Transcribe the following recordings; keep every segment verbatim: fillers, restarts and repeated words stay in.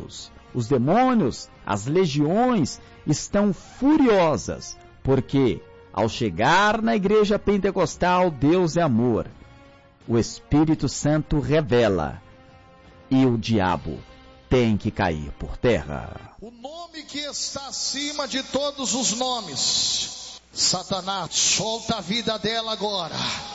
espíritos, os demônios, as legiões estão furiosas, porque ao chegar na igreja pentecostal, Deus é amor. O Espírito Santo revela e o diabo tem que cair por terra. O nome que está acima de todos os nomes. Satanás, solta a vida dela agora.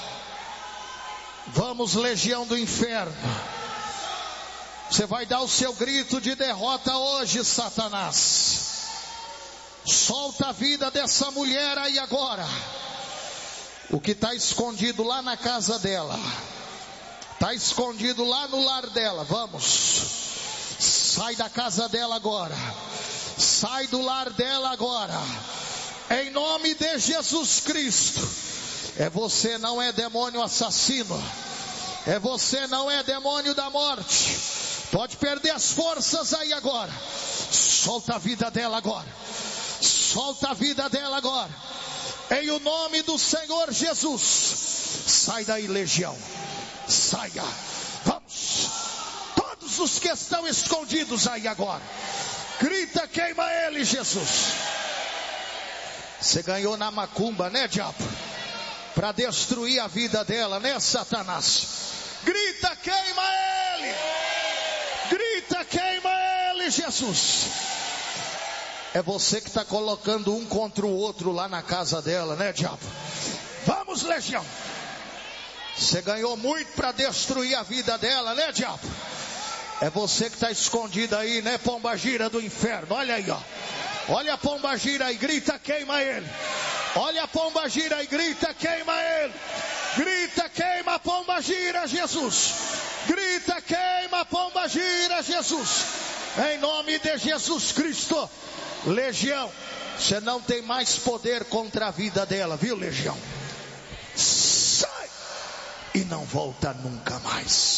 Vamos, legião do inferno. Você vai dar o seu grito de derrota hoje, Satanás. Solta a vida dessa mulher aí agora. O que está escondido lá na casa dela, está escondido lá no lar dela. Vamos. Sai da casa dela agora. Sai do lar dela agora. Em nome de Jesus Cristo. É você, não é demônio assassino. É você, não é demônio da morte. Pode perder as forças aí agora. Solta a vida dela agora. Solta a vida dela agora. Em o nome do Senhor Jesus. Sai daí, legião. Saia. Vamos. Todos os que estão escondidos aí agora. Grita, queima ele, Jesus. Você ganhou na macumba, né, diabo? Para destruir a vida dela, né, Satanás? Grita, queima ele. Grita, queima ele, Jesus. É você que está colocando um contra o outro lá na casa dela, né, diabo? Vamos, legião. Você ganhou muito para destruir a vida dela, né, diabo? É você que está escondido aí, né, pombagira do inferno? Olha aí, ó. Olha a pombagira aí, grita, queima ele. Olha a pombagira aí, grita, queima ele. Grita, queima a pombagira, Jesus. Grita, queima a pombagira, Jesus. Em nome de Jesus Cristo. Legião, você não tem mais poder contra a vida dela, viu, legião? Sai e não volta nunca mais.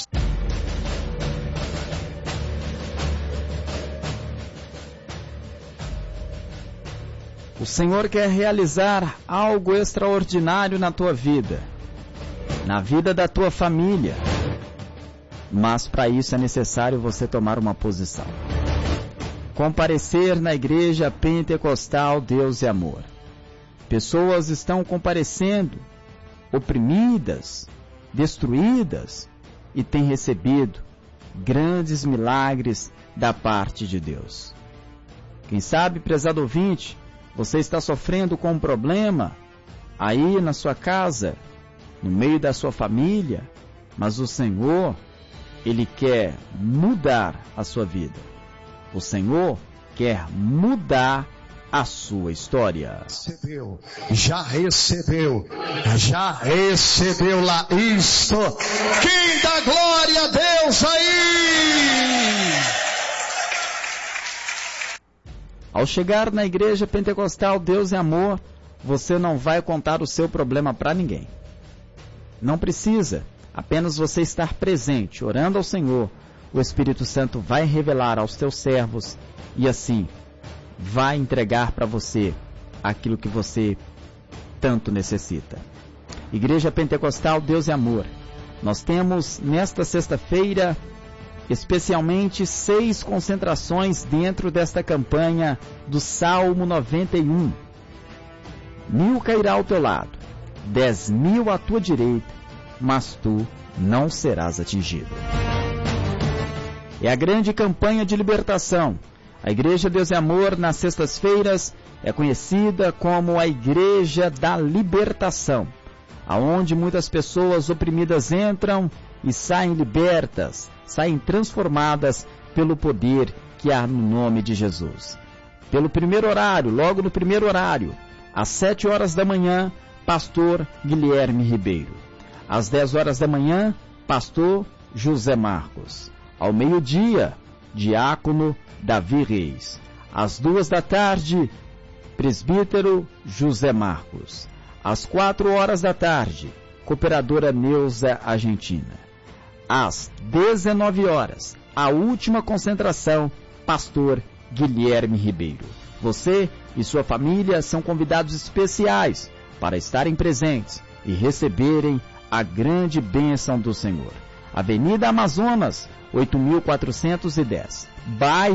O Senhor quer realizar algo extraordinário na tua vida, na vida da tua família, mas para isso é necessário você tomar uma posição. Comparecer na igreja pentecostal Deus é Amor. Pessoas estão comparecendo, oprimidas, destruídas, e têm recebido grandes milagres da parte de Deus. Quem sabe, prezado ouvinte, você está sofrendo com um problema aí na sua casa, no meio da sua família, mas o Senhor, Ele quer mudar a sua vida. O Senhor quer mudar a sua história. Recebeu, já recebeu, já recebeu lá isto. Quem dá glória a Deus aí? Ao chegar na igreja pentecostal Deus é Amor, você não vai contar o seu problema para ninguém. Não precisa, apenas você estar presente, orando ao Senhor. O Espírito Santo vai revelar aos teus servos e assim vai entregar para você aquilo que você tanto necessita. Igreja Pentecostal Deus é Amor. Nós temos nesta sexta-feira especialmente seis concentrações dentro desta campanha do Salmo noventa e um. Mil cairá ao teu lado, dez mil à tua direita, mas tu não serás atingido. É a grande campanha de libertação. A Igreja Deus é Amor, nas sextas-feiras, é conhecida como a Igreja da Libertação, aonde muitas pessoas oprimidas entram e saem libertas, saem transformadas pelo poder que há no nome de Jesus. Pelo primeiro horário, logo no primeiro horário, às sete horas da manhã, pastor Guilherme Ribeiro. Às dez horas da manhã, pastor José Marcos. Ao meio-dia, diácono Davi Reis. Às duas da tarde, presbítero José Marcos. Às quatro horas da tarde, cooperadora Neuza Argentina. Às dezenove horas, a última concentração, pastor Guilherme Ribeiro. Você e sua família são convidados especiais para estarem presentes e receberem a grande bênção do Senhor. Avenida Amazonas, oito mil quatrocentos e dez, bairro